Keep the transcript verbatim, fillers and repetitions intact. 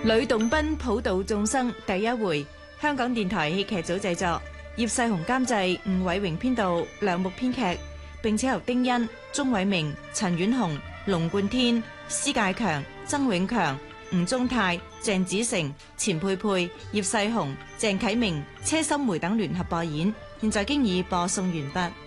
呂洞賓普度眾生第一回，香港電台戲劇組製作，葉世雄監製，吳偉榮編導，梁木編劇，並且由丁欣、鍾偉明、陳婉紅、龍冠天、施介強、曾永強、吳宗泰、鄭子誠、錢佩佩、葉世雄、鄭啟明、車心梅等聯合播演。現在經已播送完畢。